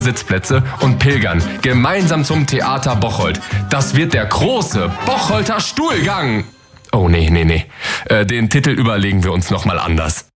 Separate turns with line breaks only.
Sitzplätze und pilgern gemeinsam zum Theater Bocholt. Das wird der große Bocholter Stuhlgang. Oh nee. Den Titel überlegen wir uns nochmal anders.